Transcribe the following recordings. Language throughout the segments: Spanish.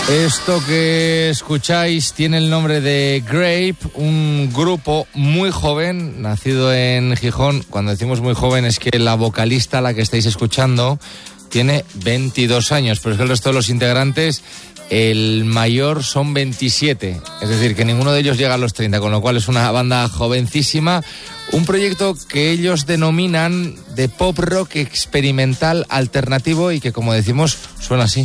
Esto que escucháis tiene el nombre de Grape, un grupo muy joven, nacido en Gijón. Cuando decimos muy joven es que la vocalista, la que estáis escuchando, tiene 22 años, pero es que el resto de los integrantes, el mayor son 27, es decir, que ninguno de ellos llega a los 30, con lo cual es una banda jovencísima, un proyecto que ellos denominan de pop rock experimental alternativo y que, como decimos, suena así.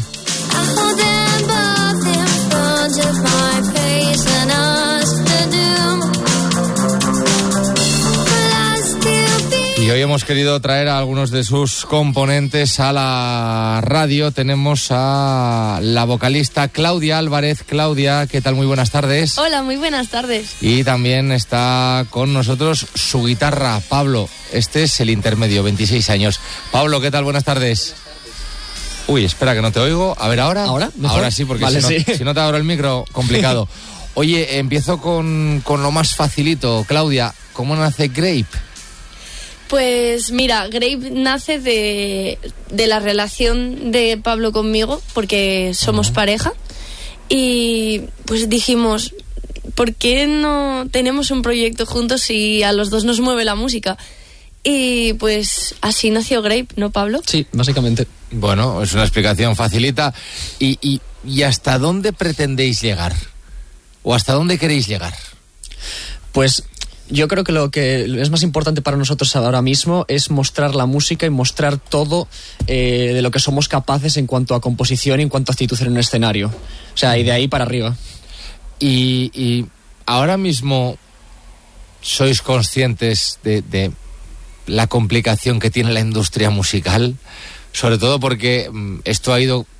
Y hoy hemos querido traer a algunos de sus componentes a la radio. Tenemos a la vocalista Claudia Álvarez. Claudia, ¿qué tal? Muy buenas tardes. Hola, muy buenas tardes. Y también está con nosotros su guitarra, Pablo. Este es el intermedio, 26 años. Pablo, ¿qué tal? Buenas tardes. Uy, espera que no te oigo. A ver, ¿ahora? ¿Ahora? ¿Mejor? Ahora sí, porque vale, si no te abro el micro, complicado. Oye, empiezo con lo más facilito. Claudia, ¿cómo nace Grape? Pues mira, Grape nace de la relación de Pablo conmigo, porque somos pareja, y pues dijimos, ¿por qué no tenemos un proyecto juntos si a los dos nos mueve la música? Y pues así nació Grape, ¿no, Pablo? Sí, básicamente. Bueno, es una explicación facilita. ¿Y hasta dónde pretendéis llegar? ¿O hasta dónde queréis llegar? Pues yo creo que lo que es más importante para nosotros ahora mismo es mostrar la música y mostrar todo de lo que somos capaces en cuanto a composición y en cuanto a actitud en un escenario. O sea, y de ahí para arriba. Y ahora mismo sois conscientes de la complicación que tiene la industria musical, sobre todo porque esto ha ido